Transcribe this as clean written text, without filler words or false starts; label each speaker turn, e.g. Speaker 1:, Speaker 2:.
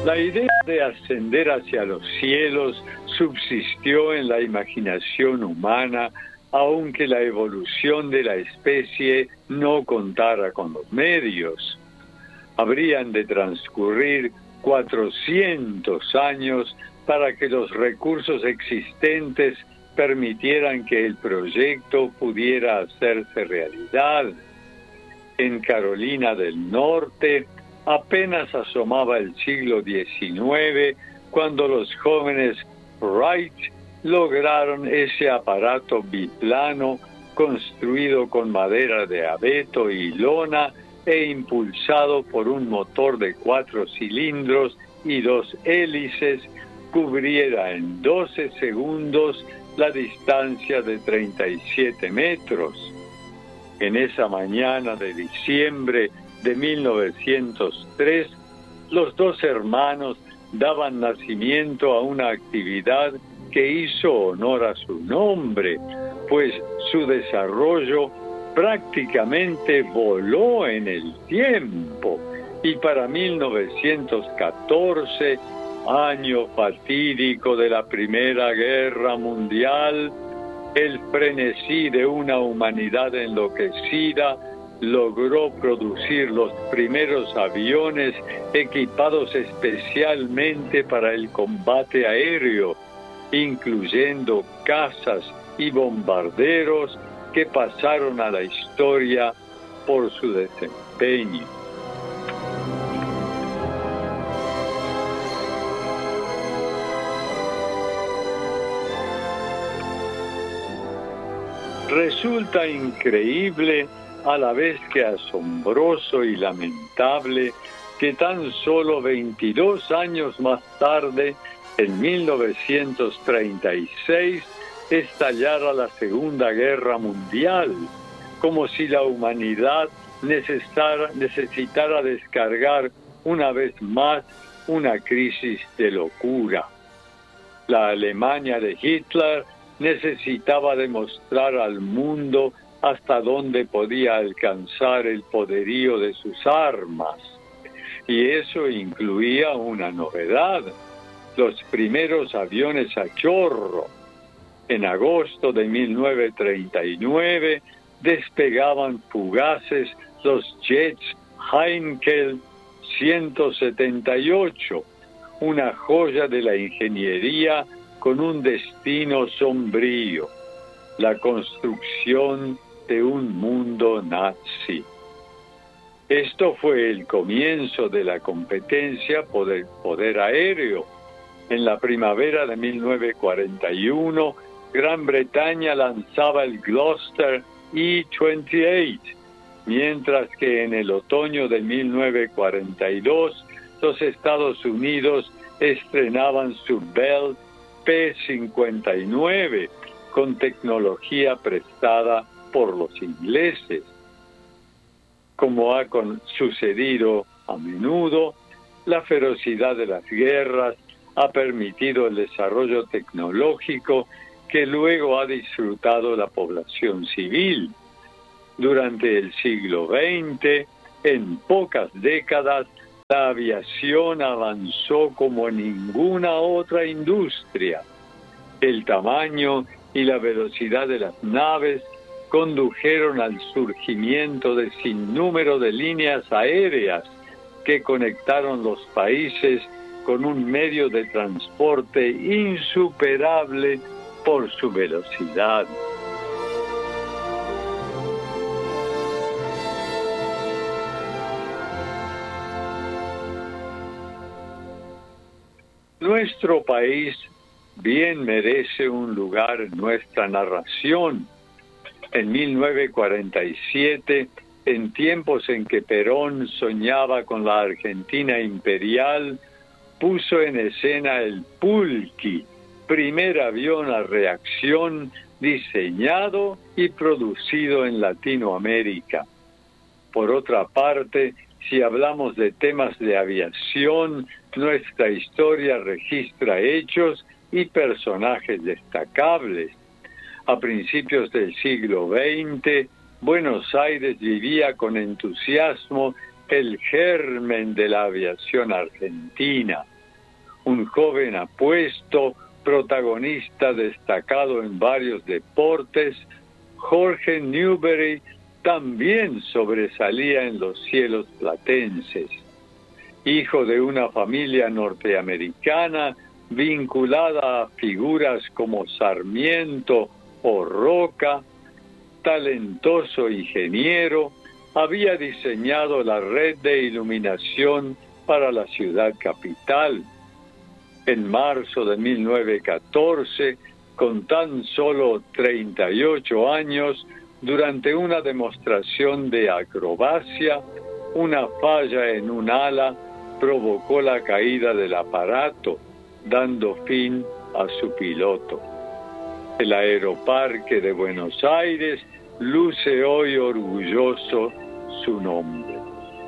Speaker 1: La idea de ascender hacia los cielos subsistió en la imaginación humana, aunque la evolución de la especie no contara con los medios. Habrían de transcurrir 400 años para que los recursos existentes permitieran que el proyecto pudiera hacerse realidad. En Carolina del Norte apenas asomaba el siglo XIX cuando los jóvenes Wright lograron ese aparato biplano construido con madera de abeto y lona e impulsado por un motor de 4 cilindros y 2 hélices, cubriera en 12 segundos la distancia de 37 metros. En esa mañana de diciembre de 1903, los dos hermanos daban nacimiento a una actividad que hizo honor a su nombre, pues su desarrollo prácticamente voló en el tiempo, y para 1914, año fatídico de la Primera Guerra Mundial, el frenesí de una humanidad enloquecida logró producir los primeros aviones equipados especialmente para el combate aéreo, incluyendo cazas y bombarderos que pasaron a la historia por su desempeño. Resulta increíble, a la vez que asombroso y lamentable, que tan solo 22 años más tarde, en 1936, estallara la Segunda Guerra Mundial, como si la humanidad necesitara descargar una vez más una crisis de locura. La Alemania de Hitler necesitaba demostrar al mundo hasta dónde podía alcanzar el poderío de sus armas. Y eso incluía una novedad: los primeros aviones a chorro. En agosto de 1939 despegaban fugaces los jets Heinkel 178, una joya de la ingeniería con un destino sombrío: la construcción de un mundo nazi. Esto fue el comienzo de la competencia por el poder aéreo. En la primavera de 1941, Gran Bretaña lanzaba el Gloster E-28, mientras que en el otoño de 1942 los Estados Unidos estrenaban su Bell P-59 con tecnología prestada por los ingleses. Como ha sucedido a menudo, la ferocidad de las guerras ha permitido el desarrollo tecnológico que luego ha disfrutado la población civil. Durante el siglo XX, en pocas décadas, la aviación avanzó como ninguna otra industria. El tamaño y la velocidad de las naves condujeron al surgimiento de sinnúmero de líneas aéreas que conectaron los países con un medio de transporte insuperable por su velocidad. Nuestro país bien merece un lugar en nuestra narración. En 1947, en tiempos en que Perón soñaba con la Argentina imperial, puso en escena el Pulqui, primer avión a reacción diseñado y producido en Latinoamérica. Por otra parte, si hablamos de temas de aviación, nuestra historia registra hechos y personajes destacables. A principios del siglo XX, Buenos Aires vivía con entusiasmo el germen de la aviación argentina. un joven apuesto, protagonista destacado en varios deportes, Jorge Newbery también sobresalía en los cielos platenses. Hijo de una familia norteamericana vinculada a figuras como Sarmiento o Roca, talentoso ingeniero, había diseñado la red de iluminación para la ciudad capital. En marzo de 1914, con tan solo 38 años, durante una demostración de acrobacia, una falla en un ala provocó la caída del aparato, dando fin a su piloto. El Aeroparque de Buenos Aires luce hoy orgulloso su nombre.